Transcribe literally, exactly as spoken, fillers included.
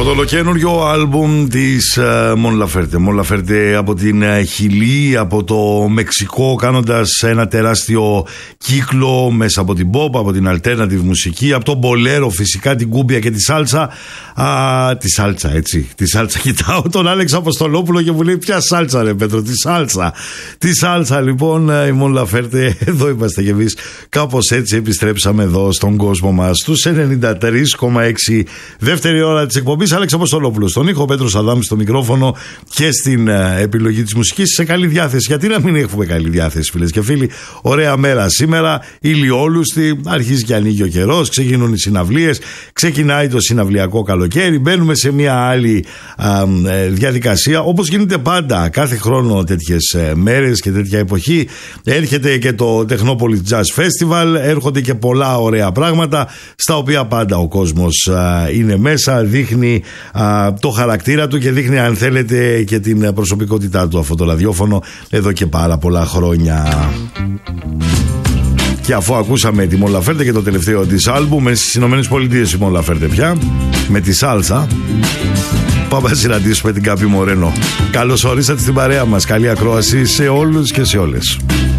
το ολοκαίνουργιο άλμπουμ της Mon Laferte. Mon Laferte από την Χιλή, από το Μεξικό, κάνοντας ένα τεράστιο κύκλο μέσα από την pop, από την alternative μουσική, από το μπολέρο φυσικά, την κούμπια και τη σάλτσα. Α, τη σάλτσα, έτσι. Τη σάλτσα. Κοιτάω τον Άλεξ Αποστολόπουλο και μου λέει: ποια σάλτσα, ρε Πέτρο, τη σάλτσα. Τη σάλτσα, λοιπόν, η Mon Laferte. Εδώ είμαστε κι εμείς. Κάπως έτσι επιστρέψαμε εδώ στον κόσμο μας, στους ενενήντα τρία κόμμα έξι. Δεύτερη ώρα της εκπομπής. Άλεξ Αποστολόπουλος στον ήχο, Πέτρος Αδάμης στο μικρόφωνο και στην uh, επιλογή της μουσικής. Σε καλή διάθεση. Γιατί να μην έχουμε καλή διάθεση, φίλες και φίλοι? Ωραία μέρα σήμερα, ηλιόλουστη, αρχίζει και ανοίγει ο καιρός, ξεκινούν οι συναυλίες, ξεκινάει το συναυλιακό καλοκαίρι, μπαίνουμε σε μια άλλη α, ε, διαδικασία, όπως γίνεται πάντα κάθε χρόνο τέτοιες ε, μέρες και τέτοια εποχή. Έρχεται και το Technopolis Jazz Festival, έρχονται και πολλά ωραία πράγματα στα οποία πάντα ο κόσμος α, είναι μέσα, δείχνει α, το χαρακτήρα του και δείχνει, αν θέλετε, και την προσωπικότητά του αυτό το ραδιόφωνο εδώ και πάρα πολλά χρόνια. Και αφού ακούσαμε τη Mon Laferte και το τελευταίο της άλμπουμ, στις Ηνωμένες Πολιτείες η Mon Laferte πια, με τη σάλτσα, πάμε να συναντήσουμε την Γκάμπι Μορένο. Καλώς ορίσατε στην παρέα μας. Καλή ακρόαση σε όλους και σε όλες.